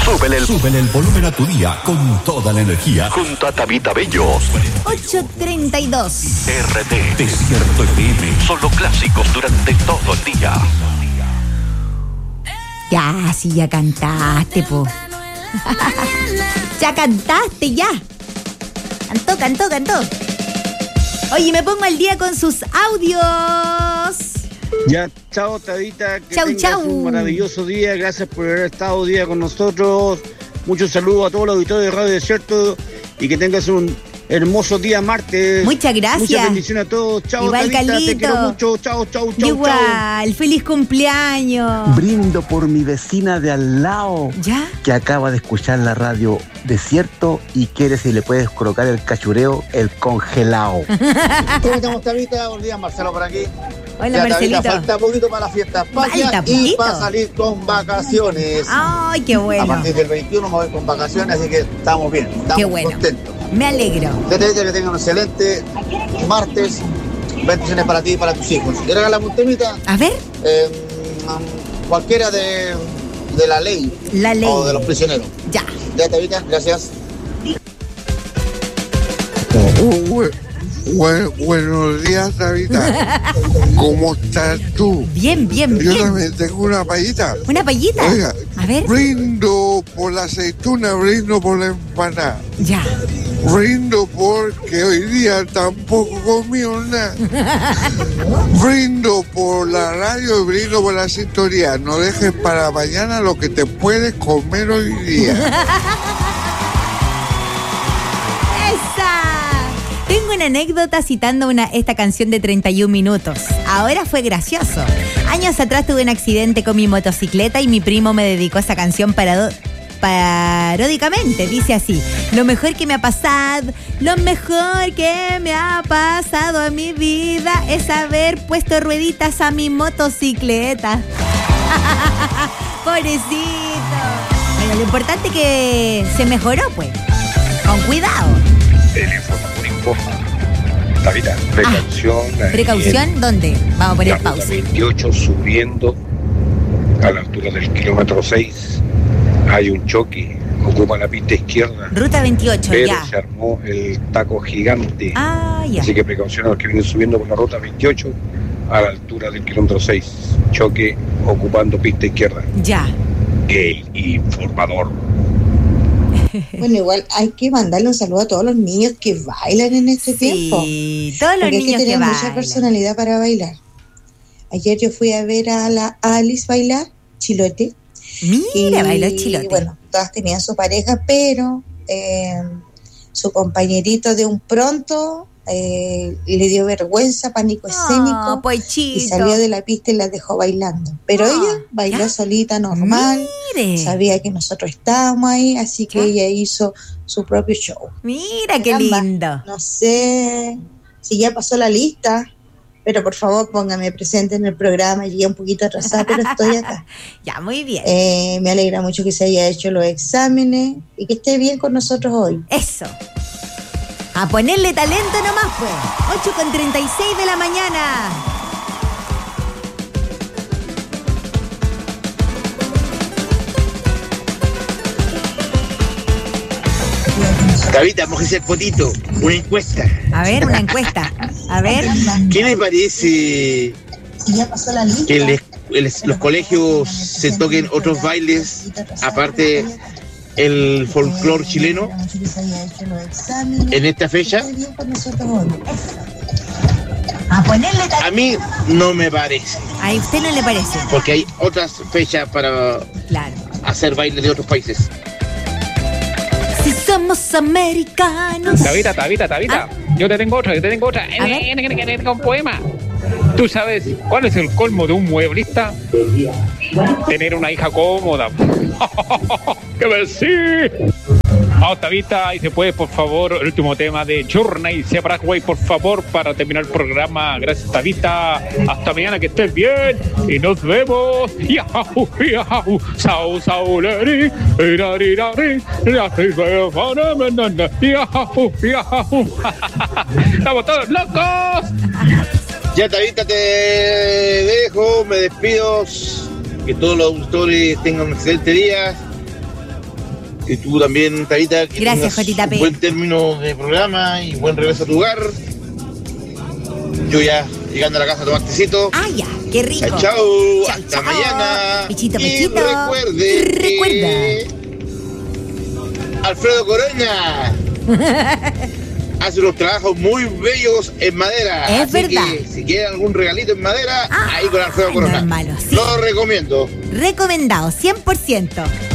Súbele el volumen a tu día con toda la energía. Junto a Tabita Bello. 8:32. RT. Desierto FM. Solo clásicos durante todo el día. Ya, sí, ya cantaste, po. Ya cantaste, ya. Cantó. Oye, me pongo al día con sus audios. Ya, chao Tabita, que Chau, tengas chau. un maravilloso día, gracias por haber estado hoy día con nosotros, muchos saludos a todos los auditores de Radio Desierto y que tengas un hermoso día martes. Muchas gracias. Muchas bendiciones a todos, chao Igual, Tabita, Carlito. te quiero mucho, chao. Igual, feliz cumpleaños. Brindo por mi vecina de al lado ¿Ya? que acaba de escuchar la radio Desierto y quiere si le puedes colocar el cachureo, el congelado. ¿Cómo estamos Tabita? Buenos días, Marcelo por aquí. Hola, Ya, Marcelito. Tabita, falta poquito para las fiestas patrias Falta y poquito. para salir con vacaciones. Ay, qué A bueno. partir del 21 me voy con vacaciones, así que estamos bien, estamos Qué bueno. contentos. Me alegro. Que tengan un excelente martes. Bendiciones para ti y para tus hijos. Y regálame un temita, A ver, cualquiera de la ley. La Ley. O de los prisioneros. ya. Ya, Tabita, gracias. Buenos días, Tabita. ¿Cómo estás tú? Bien. Yo también tengo una payita. Una payita. Oiga, A ver. brindo por la aceituna, brindo por la empanada. Ya. Brindo porque hoy día tampoco comí nada. Brindo por la radio y brindo por la sintonía. No dejes para mañana lo que te puedes comer hoy día. ¡Esa! Tengo una anécdota citando esta canción de 31 minutos. Ahora fue gracioso. Años atrás tuve un accidente con mi motocicleta y mi primo me dedicó esa canción paródicamente. Dice así: lo mejor que me ha pasado a mi vida es haber puesto rueditas a mi motocicleta. Pobrecito. Bueno, lo importante es que se mejoró, pues. Con cuidado. El informador informa. Tabita, precaución. ¿Precaución? ¿Dónde? Vamos a poner La ruta pausa. 28 subiendo a la altura del kilómetro 6. Hay un choque. Ocupa la pista izquierda. Ruta 28, Pero ya. se armó el taco gigante. Ah, ya. Así que precaución a los que vienen subiendo por la ruta 28 a la altura del kilómetro 6. Choque ocupando pista izquierda. Ya. El informador. Bueno, igual hay que mandarle un saludo a todos los niños que bailan en este tiempo. Sí, todos los Porque hay niños que que tener mucha bailan. personalidad para bailar. Ayer yo fui a ver a la Alice bailar, Chilote. Mira, bailó Chilote. Bueno, todas tenían su pareja, pero su compañerito de un pronto le dio vergüenza, pánico escénico, pochito. y salió de la pista y la dejó bailando. Pero ella bailó ¿ya? solita, normal. Mire. Sabía que nosotros estábamos ahí, así que ¿Ya? ella hizo su propio show. Mira qué Caramba, lindo. No sé si ya pasó la lista, pero por favor póngame presente en el programa. Llegué un poquito atrasada, pero estoy acá. Ya, muy bien. Me alegra mucho que se haya hecho los exámenes y que esté bien con nosotros hoy. Eso. A ponerle talento nomás, pues. 8:36 de la mañana. Tabita, mójese el potito, una encuesta. A ver, una encuesta. A ver. ¿Qué le parece Si ya pasó la lista. que los colegios se toquen otros bailes aparte el folclore chileno en esta fecha? A mí no me parece, A usted no le parece. porque hay otras fechas para Claro. hacer bailes de otros países. Si somos americanos. Tabita. ¿Ah? Yo te tengo otra. A ver. Un poema. ¿Tú sabes cuál es el colmo de un mueblista? Tener una hija cómoda. ¡Qué ver, sí! Vamos, Tabita, y se puede, por favor, el último tema de Journey, Sea Paraguay, por favor, para terminar el programa. Gracias, Tabita. Hasta mañana, que estés bien. Y nos vemos. Yahoo, yahoo. Sao, sao, leri. Irarirari. Yahoo, yahoo. Estamos todos locos. Ya, Tabita, te dejo, me despido. Que todos los auditores tengan un excelente día. Y tú también, Tabita, que Gracias, tengas Jotita P. un buen término de programa y buen regreso a tu hogar. Yo ya llegando a la casa a tomar tecito. Ah, ya, qué rico. Chao, chao. Hasta chao. mañana. Pichito, y pichito. recuerde que Alfredo Coroña hace unos trabajos muy bellos en madera. Es Así verdad. que si quieren algún regalito en madera, ahí con Alfredo no, Coroña. hermano, sí. Lo recomiendo. Recomendado, 100%.